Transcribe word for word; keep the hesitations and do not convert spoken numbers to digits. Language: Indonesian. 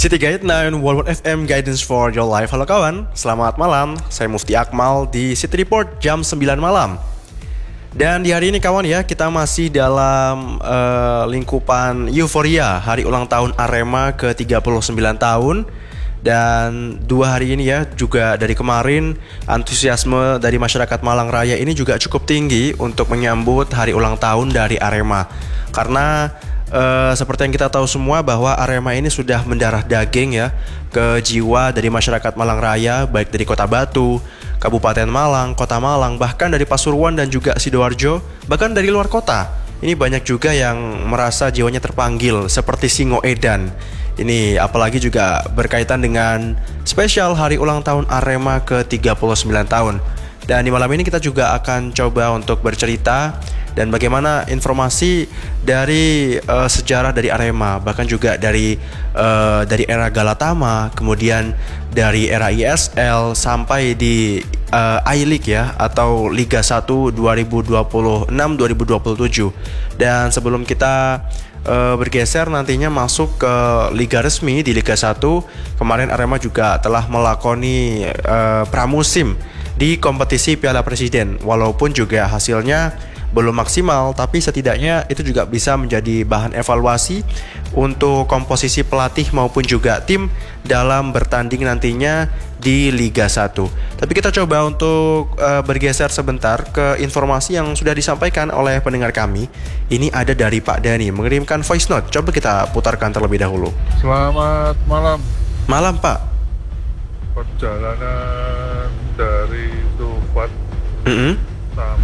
City Guide sembilan World F M Guidance for Your Life. Halo kawan, selamat malam. Saya Mufti Akmal di City Report jam sembilan malam. Dan di hari ini kawan ya, kita masih dalam uh, lingkupan euforia hari ulang tahun Arema ke tiga puluh sembilan tahun. Dan dua hari ini ya, juga dari kemarin antusiasme dari masyarakat Malang Raya ini juga cukup tinggi untuk menyambut hari ulang tahun dari Arema. Karena Uh, seperti yang kita tahu semua bahwa Arema ini sudah mendarah daging ya ke jiwa dari masyarakat Malang Raya, baik dari Kota Batu, Kabupaten Malang, Kota Malang, bahkan dari Pasuruan dan juga Sidoarjo, bahkan dari luar kota. Ini banyak juga yang merasa jiwanya terpanggil seperti Singo Edan. Ini apalagi juga berkaitan dengan spesial hari ulang tahun Arema ke tiga puluh sembilan tahun. Dan di malam ini kita juga akan coba untuk bercerita dan bagaimana informasi dari uh, sejarah dari Arema, bahkan juga dari uh, dari era Galatama, kemudian dari era I S L sampai di uh, I-League ya, atau Liga satu dua ribu dua puluh enam dua ribu dua puluh tujuh. Dan sebelum kita uh, bergeser nantinya masuk ke liga resmi di Liga satu, kemarin Arema juga telah melakoni uh, pramusim di kompetisi Piala Presiden. Walaupun juga hasilnya belum maksimal, tapi setidaknya itu juga bisa menjadi bahan evaluasi untuk komposisi pelatih maupun juga tim dalam bertanding nantinya di Liga satu. Tapi kita coba untuk uh, bergeser sebentar ke informasi yang sudah disampaikan oleh pendengar kami. Ini ada dari Pak Dani mengirimkan voice note. Coba kita putarkan terlebih dahulu. Selamat malam. Malam Pak. Perjalanan dari Tupat Mm-hmm. sampai